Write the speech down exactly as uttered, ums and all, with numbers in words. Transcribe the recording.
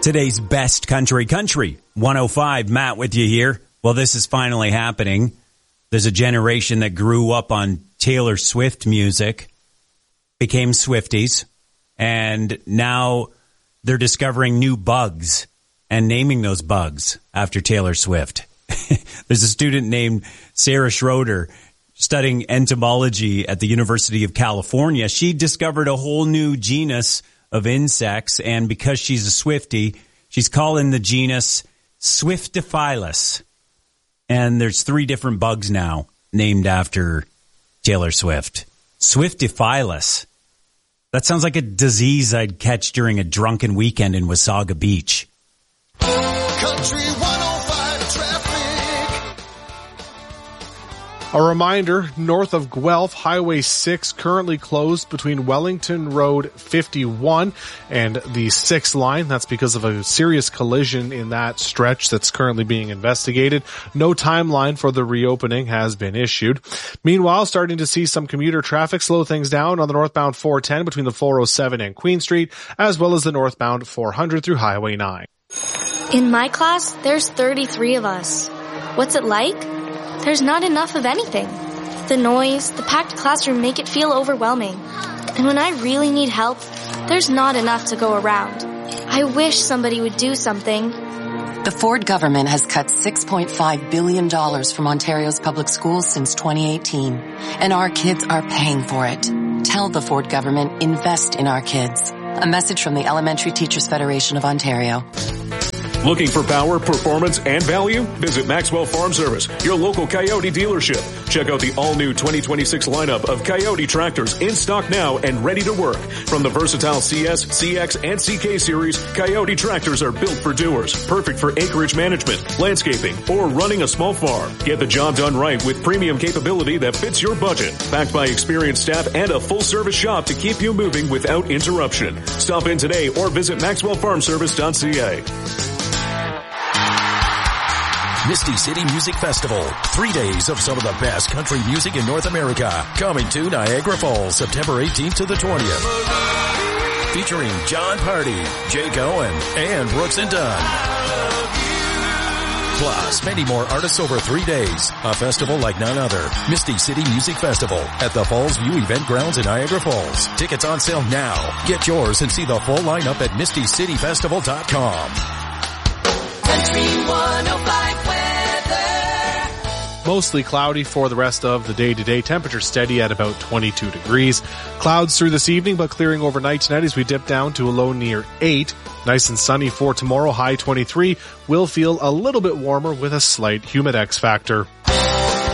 Today's best country country. one oh five, Matt with you here. Well, this is finally happening. There's a generation that grew up on Taylor Swift music, became Swifties, and now they're discovering new bugs and naming those bugs after Taylor Swift. There's a student named Sarah Schroeder studying entomology at the University of California. She discovered a whole new genus of insects, and because she's a Swiftie, she's calling the genus Swiftophilus. And there's three different bugs now named after Taylor Swift. Swiftophilus. That sounds like a disease I'd catch during a drunken weekend in Wasaga Beach. Country one oh five traffic. A reminder, north of Guelph, Highway six currently closed between Wellington Road fifty-one and the sixth line. That's because of a serious collision in that stretch that's currently being investigated. No timeline for the reopening has been issued. Meanwhile, starting to see some commuter traffic slow things down on the northbound four ten between the four oh seven and Queen Street, as well as the northbound four hundred through Highway nine. In my class, there's thirty-three of us. What's it like? There's not enough of anything. The noise, the packed classroom make it feel overwhelming. And when I really need help, there's not enough to go around. I wish somebody would do something. The Ford government has cut six point five billion dollars from Ontario's public schools since twenty eighteen. And our kids are paying for it. Tell the Ford government, invest in our kids. A message from the Elementary Teachers Federation of Ontario. Looking for power, performance, and value? Visit Maxwell Farm Service, your local Coyote dealership. Check out the all-new twenty twenty-six lineup of Coyote tractors in stock now and ready to work. From the versatile C S, C X, and C K series, Coyote tractors are built for doers, perfect for acreage management, landscaping, or running a small farm. Get the job done right with premium capability that fits your budget. Backed by experienced staff and a full-service shop to keep you moving without interruption. Stop in today or visit maxwell farm service dot c a. Misty City Music Festival. Three days of some of the best country music in North America. Coming to Niagara Falls, September eighteenth to the twentieth. Featuring John Party, Jake Owen, and Brooks and Dunn. Plus, many more artists over three days. A festival like none other. Misty City Music Festival at the Falls View Event Grounds in Niagara Falls. Tickets on sale now. Get yours and see the full lineup at misty city festival dot com. Country one oh five weather. Mostly cloudy for the rest of the day today. Temperature steady at about twenty-two degrees. Clouds through this evening, but clearing overnight tonight as we dip down to a low near eight. Nice and sunny for tomorrow, high twenty-three. Will feel a little bit warmer with a slight humid X factor.